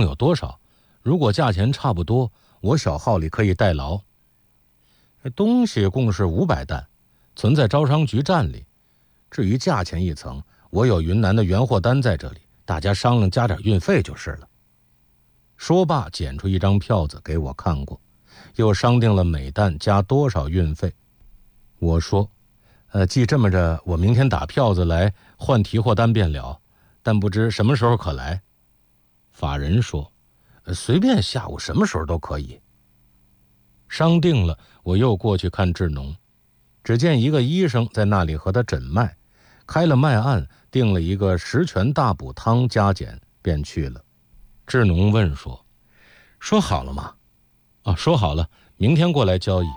有多少？如果价钱差不多，我小号里可以代劳。东西共是500担，存在招商局站里。至于价钱一层，我有云南的原货单在这里，大家商量加点运费就是了。说罢，捡出一张票子给我看过，又商定了每担加多少运费。我说，既这么着，我明天打票子来换提货单便了，但不知什么时候可来。法人说，随便下午什么时候都可以。商定了，我又过去看志农，只见一个医生在那里和他诊脉，开了脉案，定了一个十全大补汤加减，便去了。志农问说好了吗？说好了，明天过来交易。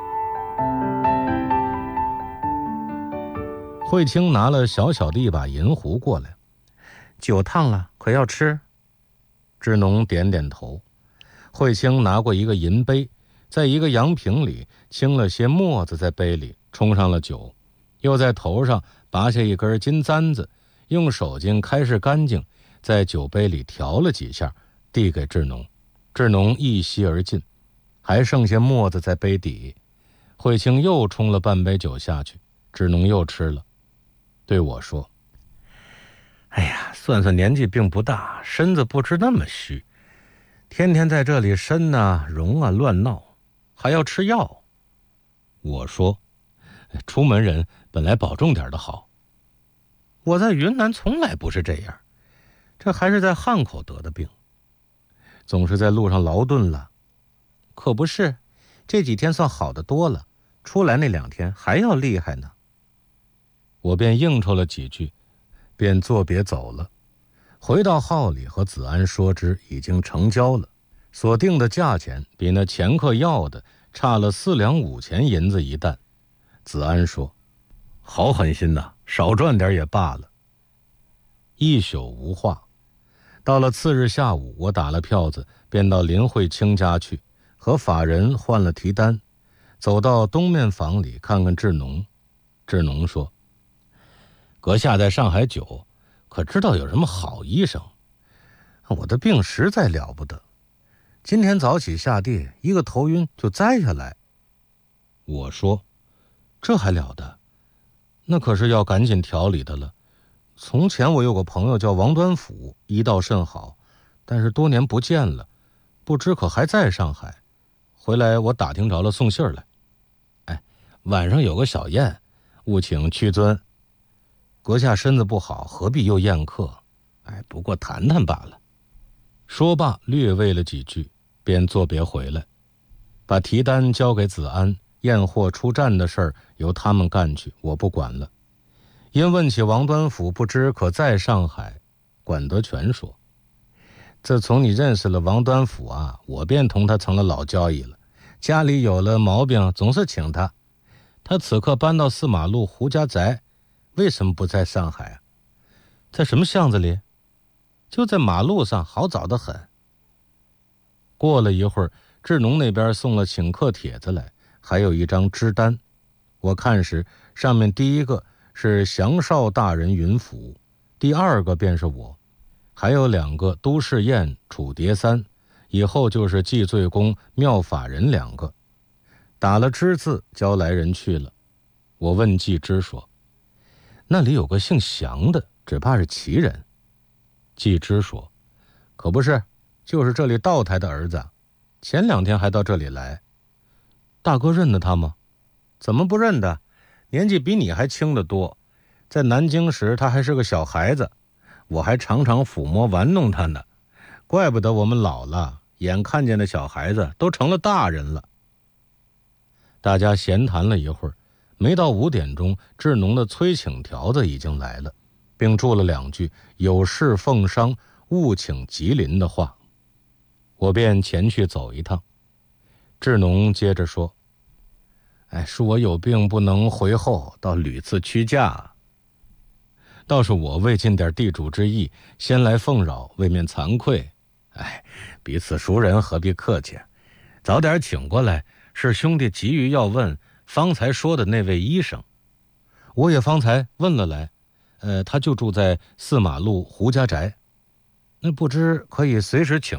慧清拿了小小的一把银壶过来，酒烫了，可要吃？志农点点头。慧清拿过一个银杯，在一个洋瓶里倾了些沫子，在杯里冲上了酒，又在头上拔下一根金簪子，用手巾开拭干净，在酒杯里调了几下，递给志农。志农一吸而尽，还剩下沫子在杯底。慧清又冲了半杯酒下去，志农又吃了，对我说，哎呀，算算年纪并不大，身子不知那么虚，天天在这里呻啊荣啊乱闹，还要吃药。我说，出门人本来保重点的好。我在云南从来不是这样，这还是在汉口得的病，总是在路上劳顿了。可不是，这几天算好得多了，出来那2天还要厉害呢。我便应酬了几句，便作别走了。回到号里和子安说之，已经成交了，所定的价钱比那前客要的差了4两5钱银子一担。子安说，好狠心呐，少赚点也罢了。一宿无话。到了次日下午，我打了票子，便到林慧清家去，和法人换了提单，走到东面房里看看志农。志农说，阁下在上海久，可知道有什么好医生？我的病实在了不得，今天早起下地，一个头晕就栽下来。我说，这还了得，那可是要赶紧调理的了。从前我有个朋友叫王端甫，医道甚好，但是多年不见了，不知可还在上海。回来我打听着了，送信儿来。晚上有个小宴，务请屈尊。阁下身子不好，何必又宴客？不过谈谈罢了。说罢，略喂了几句，便作别回来，把提单交给子安，验货出站的事儿由他们干去，我不管了。因问起王端甫不知可在上海，管德全说，自从你认识了王端甫啊，我便同他成了老交易了，家里有了毛病总是请他。他此刻搬到4马路胡家宅，为什么不在上海啊？在什么巷子里？就在马路上，好找得很。过了一会儿，志农那边送了请客帖子来，还有一张支单。我看时，上面第一个是祥少大人云府，第2个便是我，还有2个都市堰、楚叠三，以后就是祭罪公、妙法人2个。打了支字，交来人去了。我问季之说，那里有个姓祥的，只怕是奇人。季之说，可不是，就是这里道台的儿子，前2天还到这里来。大哥认得他吗？怎么不认得？年纪比你还轻得多，在南京时他还是个小孩子，我还常常抚摸玩弄他呢。怪不得我们老了，眼看见的小孩子都成了大人了。大家闲谈了一会儿，没到5点钟，志农的催请条子已经来了，并注了2句有事奉商，务请吉林的话。我便前去走一趟。志农接着说，恕我有病不能回后，到屡次屈驾。倒是我未尽点地主之谊，先来奉扰，未免惭愧。彼此熟人何必客气，早点请过来，是兄弟急于要问方才说的那位医生。我也方才问了来，他就住在4马路胡家宅，那不知可以随时请